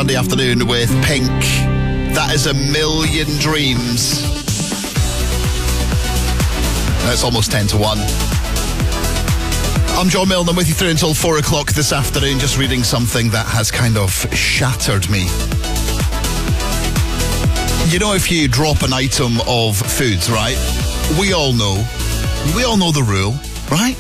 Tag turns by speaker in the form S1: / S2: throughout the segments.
S1: Sunday afternoon with Pink. That is a million dreams. That's almost 10 to 1. I'm John Milne. I'm with you through until 4 o'clock this afternoon, just reading something that has kind of shattered me. You know, if you drop an item of foods, right? We all know the rule, right?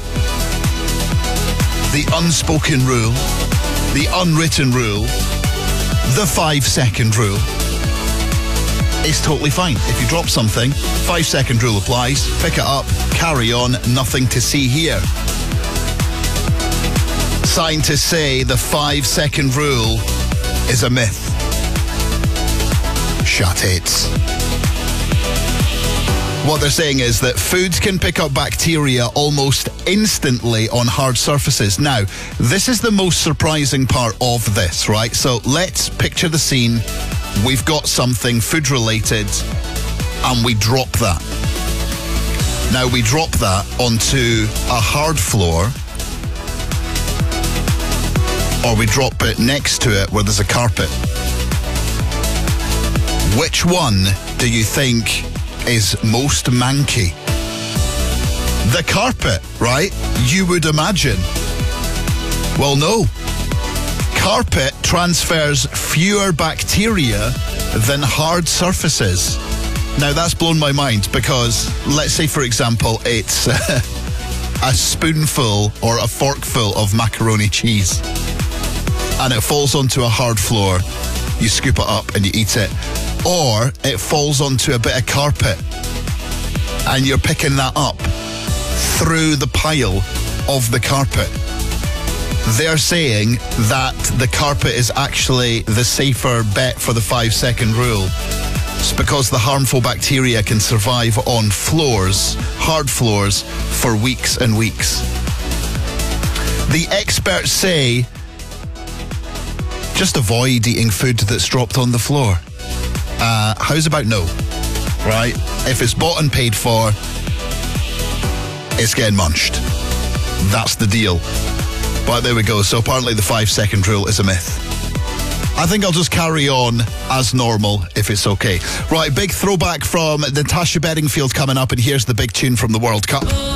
S1: The unspoken rule, the unwritten rule, the 5-second rule. It's totally fine. If you drop something, 5-second rule applies. Pick it up, carry on, nothing to see here. Scientists say the 5-second rule is a myth. Shut it. What they're saying is that foods can pick up bacteria almost instantly on hard surfaces. Now, this is the most surprising part of this, right? So let's picture the scene. We've got something food-related, and we drop that. Now, we drop that onto a hard floor, or we drop it next to it where there's a carpet. Which one do you think is most manky? The carpet, right? You would imagine. Well, no. Carpet transfers fewer bacteria than hard surfaces. Now, that's blown my mind because, let's say, for example, it's a spoonful or a forkful of macaroni cheese and it falls onto a hard floor. You scoop it up and you eat it. Or it falls onto a bit of carpet and you're picking that up through the pile of the carpet. They're saying that the carpet is actually the safer bet for the 5-second rule. It's because the harmful bacteria can survive on floors, hard floors, for weeks and weeks. The experts say just avoid eating food that's dropped on the floor. How's about no? Right? If it's bought and paid for, it's getting munched. That's the deal. But there we go. So apparently the 5-second rule is a myth. I think I'll just carry on as normal if it's okay. Right, big throwback from Natasha Bedingfield coming up, and here's the big tune from the World Cup.